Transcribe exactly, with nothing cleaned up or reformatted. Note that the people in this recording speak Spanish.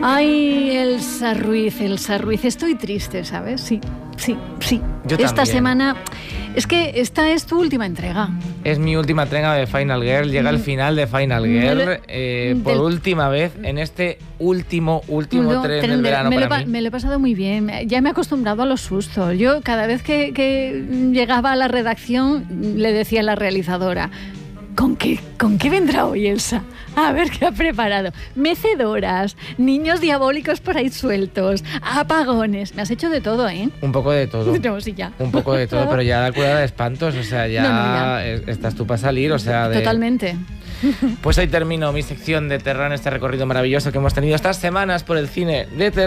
Ay, Elsa Ruiz, Elsa Ruiz, estoy triste, ¿sabes? Sí, sí, sí. Yo Esta también. semana, es que esta es tu última entrega. Es mi última entrega de Final Girl, llega el final de Final Girl, Me lo- eh, por del- última vez en este último, último No, tren tren del de- verano me, lo, he para pa- mí. me lo he pasado muy bien. Ya me he acostumbrado a los sustos. Yo cada vez que, que llegaba a la redacción le decía a la realizadora, ¿con qué, ¿con qué vendrá hoy Elsa? A ver qué ha preparado. Mecedoras, niños diabólicos por ahí sueltos, apagones. Me has hecho de todo, ¿eh? Un poco de todo. No, sí, ya. Un poco de todo, pero ya da cuidado de espantos, o sea, ya, No, no, ya. es- estás tú para salir, o sea, de... Totalmente. Pues ahí termino mi sección de terror en este recorrido maravilloso que hemos tenido estas semanas por el cine de terror.